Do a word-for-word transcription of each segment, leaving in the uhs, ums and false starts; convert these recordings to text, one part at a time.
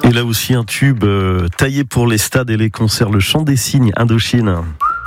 Et là aussi un tube euh, taillé pour les stades et les concerts, le chant des cygnes, Indochine.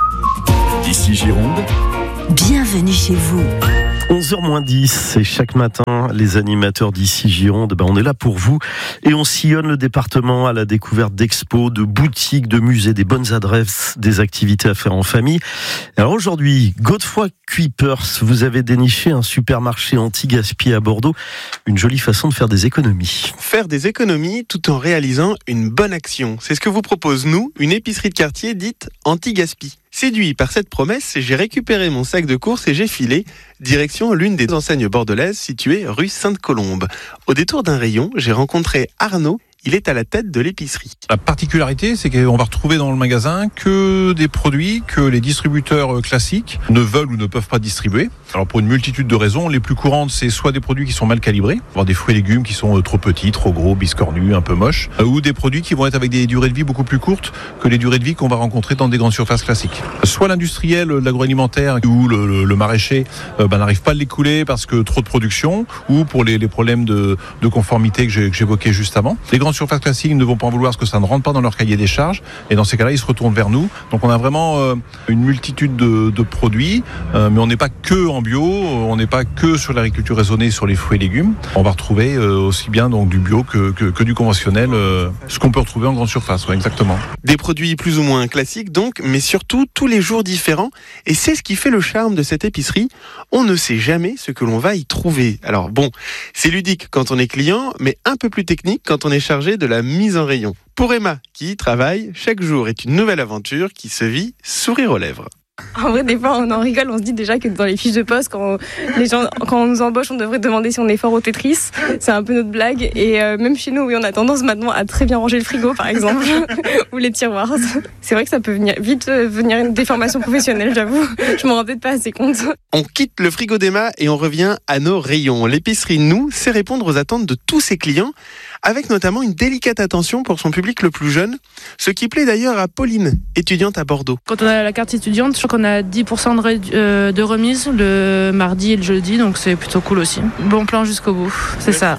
Ici Gironde. Bienvenue chez vous. onze heures moins dix, et chaque matin, les animateurs d'ici Gironde, ben on est là pour vous et on sillonne le département à la découverte d'expos, de boutiques, de musées, des bonnes adresses, des activités à faire en famille. Alors aujourd'hui, Godefroy Kuipers, vous avez déniché un supermarché anti-gaspi à Bordeaux, une jolie façon de faire des économies. Faire des économies tout en réalisant une bonne action. C'est ce que vous propose, nous, une épicerie de quartier dite anti-gaspi. Séduit par cette promesse, j'ai récupéré mon sac de courses et j'ai filé direction l'une des enseignes bordelaises située rue Sainte-Colombe. Au détour d'un rayon, j'ai rencontré Arnaud. Il est à la tête de l'épicerie. La particularité, c'est qu'on va retrouver dans le magasin que des produits que les distributeurs classiques ne veulent ou ne peuvent pas distribuer. Alors pour une multitude de raisons, les plus courantes, c'est soit des produits qui sont mal calibrés, voire des fruits et légumes qui sont trop petits, trop gros, biscornus, un peu moches, ou des produits qui vont être avec des durées de vie beaucoup plus courtes que les durées de vie qu'on va rencontrer dans des grandes surfaces classiques. Soit l'industriel, l'agroalimentaire ou le, le, le maraîcher euh, ben, n'arrive pas à l'écouler parce que trop de production, ou pour les, les problèmes de, de conformité que, j'ai, que j'évoquais juste avant. Les grandes surfaces classiques ne vont pas en vouloir parce que ça ne rentre pas dans leur cahier des charges, et dans ces cas-là, ils se retournent vers nous. Donc on a vraiment euh, une multitude de, de produits, euh, mais on n'est pas que en bio, on n'est pas que sur l'agriculture raisonnée, sur les fruits et légumes. On va retrouver euh, aussi bien donc du bio que, que, que du conventionnel, euh, ce qu'on peut retrouver en grande surface, ouais, exactement. Des produits plus ou moins classiques donc, mais surtout tous les jours différents. Et c'est ce qui fait le charme de cette épicerie. On ne sait jamais ce que l'on va y trouver. Alors bon, c'est ludique quand on est client, mais un peu plus technique quand on est chargé de la mise en rayon. Pour Emma, qui y travaille, chaque jour est une nouvelle aventure qui se vit sourire aux lèvres. En vrai, des fois, on en rigole, on se dit déjà que dans les fiches de poste, quand, les gens, quand on nous embauche, on devrait demander si on est fort au Tetris. C'est un peu notre blague. Et euh, même chez nous, oui, on a tendance maintenant à très bien ranger le frigo, par exemple, ou les tiroirs. C'est vrai que ça peut venir, vite euh, venir une déformation professionnelle, j'avoue. Je m'en rends peut-être pas assez compte. On quitte le frigo d'Emma et on revient à nos rayons. L'épicerie, nous, sait répondre aux attentes de tous ses clients, avec notamment une délicate attention pour son public le plus jeune, ce qui plaît d'ailleurs à Pauline, étudiante à Bordeaux. Quand on a la carte étudiante, je crois qu'on a dix pour cent de, ré- euh, de remise le mardi et le jeudi, donc c'est plutôt cool aussi. Bon plan jusqu'au bout, c'est ça.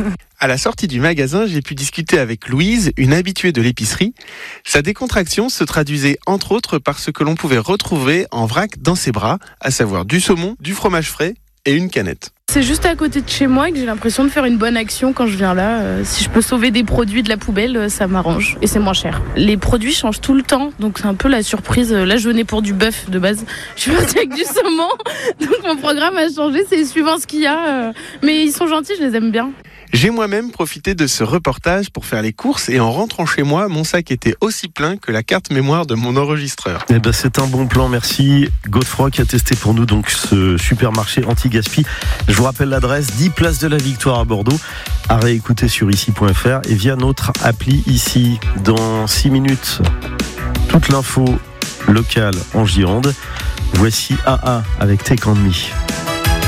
À la sortie du magasin, j'ai pu discuter avec Louise, une habituée de l'épicerie. Sa décontraction se traduisait entre autres par ce que l'on pouvait retrouver en vrac dans ses bras, à savoir du saumon, du fromage frais et une canette. C'est juste à côté de chez moi et que j'ai l'impression de faire une bonne action quand je viens là. Euh, si je peux sauver des produits de la poubelle, euh, ça m'arrange. Et c'est moins cher. Les produits changent tout le temps, donc c'est un peu la surprise. Là, je venais pour du bœuf de base. Je suis partie avec du saumon, donc mon programme a changé. C'est suivant ce qu'il y a. Euh, mais ils sont gentils, je les aime bien. J'ai moi-même profité de ce reportage pour faire les courses et en rentrant chez moi, mon sac était aussi plein que la carte mémoire de mon enregistreur. Eh ben, c'est un bon plan, merci Godefroy qui a testé pour nous donc ce supermarché anti-gaspi. Je vous rappelle l'adresse, dix place de la Victoire à Bordeaux, à réécouter sur ici point f r et via notre appli ici. Dans six minutes, toute l'info locale en Gironde. Voici A A avec Take On Me.